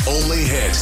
only hit.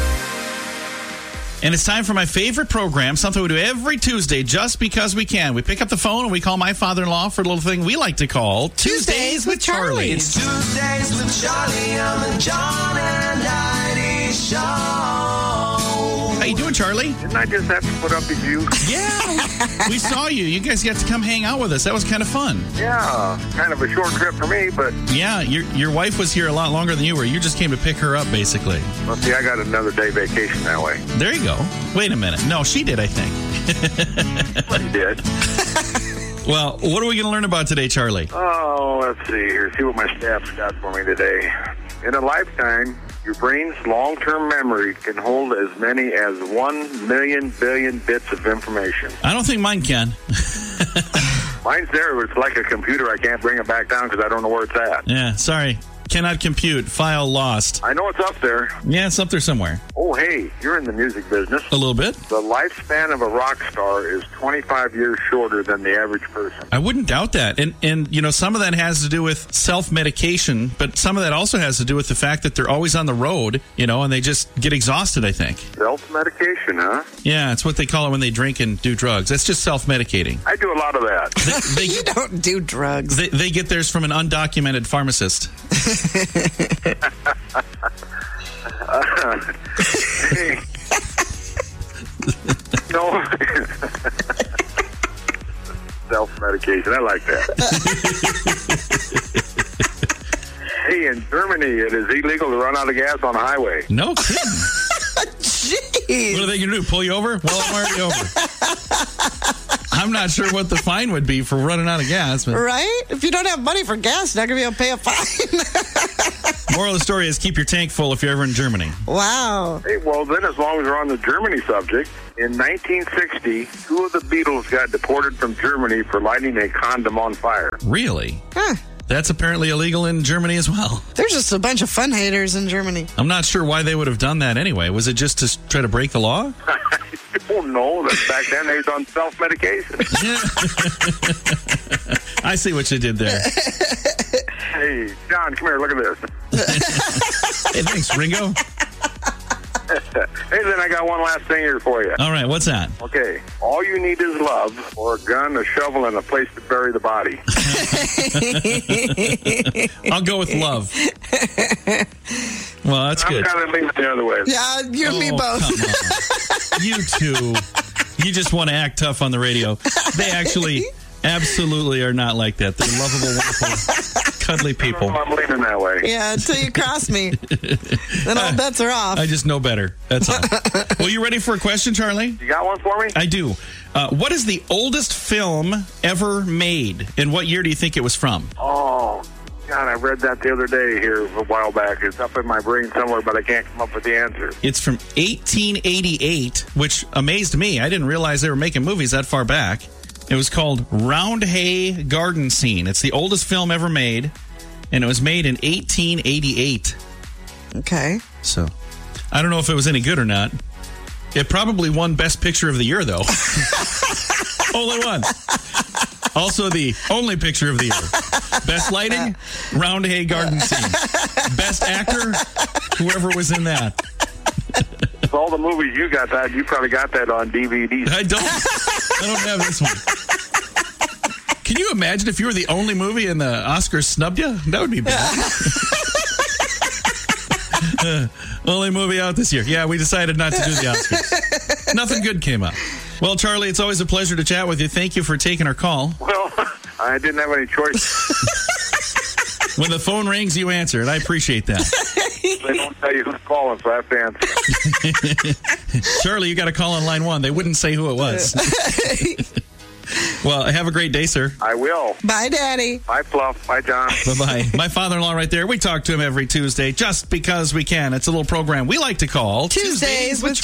And it's time for my favorite program, something we do every Tuesday just because we can. We pick up the phone and we call my father-in-law for a little thing we like to call Tuesdays with Charlie. It's Tuesdays with Charlie on the John and Heidi Show. How you doing, Charlie? Didn't I just have to put up with you? Yeah, we saw you. You guys got to come hang out with us. That was kind of fun. Yeah, kind of a short trip for me, but... Yeah, your wife was here a lot longer than you were. You just came to pick her up, basically. Well, see, I got another day vacation that way. There you go. Wait a minute. No, she did, I think. But he did. Well, what are we going to learn about today, Charlie? Oh, let's see here. See what my staff's got for me today. In a lifetime, your brain's long-term memory can hold as many as 1 million billion bits of information. I don't think mine can. Mine's there, but it's like a computer. I can't bring it back down because I don't know where it's at. Yeah, sorry. Cannot compute. File lost. I know it's up there. Yeah, it's up there somewhere. Oh, hey, you're in the music business. A little bit. The lifespan of a rock star is 25 years shorter than the average person. I wouldn't doubt that. And you know, some of that has to do with self-medication, but some of that also has to do with the fact that they're always on the road, you know, and they just get exhausted, I think. Self-medication, huh? Yeah, it's what they call it when they drink and do drugs. That's just self-medicating. I do a lot of that. You don't do drugs. They get theirs from an undocumented pharmacist. Hey. No. Self-medication. I like that. Hey, in Germany, it is illegal to run out of gas on a highway. No kidding. Jeez. What are they going to do? Pull you over? Well, I'm already over. I'm not sure what the fine would be for running out of gas. But Right? If you don't have money for gas, you're not going to be able to pay a fine. moral of the story is keep your tank full if you're ever in Germany. Wow. Hey, well, then, as long as we're on the Germany subject, in 1960, 2 of the Beatles got deported from Germany for lighting a condom on fire. Really? Huh. That's apparently illegal in Germany as well. There's just a bunch of fun haters in Germany. I'm not sure why they would have done that anyway. Was it just to try to break the law? Oh, no. Back then, they was on self-medication. I see what you did there. Hey, John, come here. Look at this. Hey, thanks, Ringo. Hey, then I got one last thing here for you. All right, what's that? Okay, all you need is love, or a gun, a shovel, and a place to bury the body. I'll go with love. Well, that's good. I'm kind of leaning the other way. Yeah, you and me both. Come on. You two. You just want to act tough on the radio. They actually absolutely are not like that. They're lovable, wonderful, cuddly people. I'm leaning that way. Yeah, until you cross me. Then all bets are off. I just know better. That's all. Well, you ready for a question, Charlie? You got one for me? I do. What is the oldest film ever made? And what year do you think it was from? Oh, God, I read that the other day here a while back. It's up in my brain somewhere, but I can't come up with the answer. It's from 1888, which amazed me. I didn't realize they were making movies that far back. It was called Round Hay Garden Scene. It's the oldest film ever made, and it was made in 1888. Okay. So, I don't know if it was any good or not. It probably won Best Picture of the Year, though. Only one. Also the only picture of the year. Best lighting, Round Hay Garden Scene. Best actor, whoever was in that. With all the movies you got that, you probably got that on DVD. I don't have this one. Can you imagine if you were the only movie and the Oscars snubbed you? That would be bad. Only movie out this year. Yeah, we decided not to do the Oscars. Nothing good came up. Well, Charlie, it's always a pleasure to chat with you. Thank you for taking our call. Well, I didn't have any choice. When the phone rings, you answer, and I appreciate that. They don't tell you who's calling, so I have to answer. Charlie, you got to call on line 1. They wouldn't say who it was. Well, have a great day, sir. I will. Bye, Daddy. Bye, Fluff. Bye, John. Bye-bye. My father-in-law right there. We talk to him every Tuesday just because we can. It's a little program we like to call Tuesdays with